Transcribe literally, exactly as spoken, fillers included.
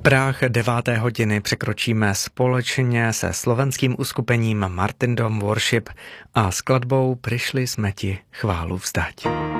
Práh deváté hodiny překročíme společně se slovenským uskupením Martyrdom Worship a skladbou Prišli jsme ti chválu vzdať.